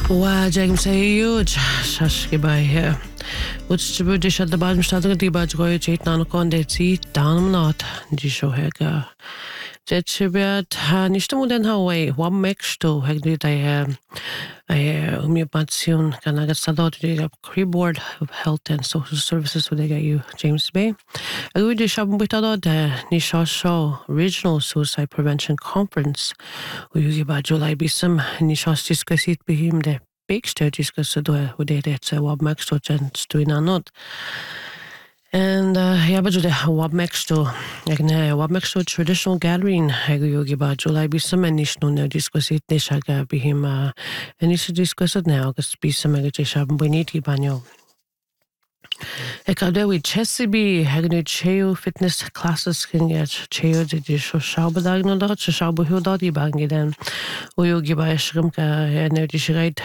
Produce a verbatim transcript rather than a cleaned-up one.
وجاي مسيوج شاشكي باي وتشبه دي شد بعد مش تادر دي بعد غوي جيت نانو كون دي تي دانم نات دي شو هيك جت شبيت نشتمو den Hawaii vad mest då jag det är eh om jag pension kan jag säga att det är Board of Health and Social Services vad det är ju James Bay. Jag vill ju köpa på det där ni show Regional Suicide Prevention Conference och ju bara July bisam ni show diskuterat behim det big studies ska då och det är så vad mest då tjänst då innan. And uh, yeah, but the Wabmexto, like Wabmexto traditional gathering, I go yogi ba July be some and nish no no discuss it nishaga be him uh and you should discuss it now because be some mega shabon boniti banyo. Ekade we Chesapeake hagnu cheo fitness classes can get cheo de disho shabadag no dot shabu hudadi bangiden. O yogi ba shrimka and no dishreit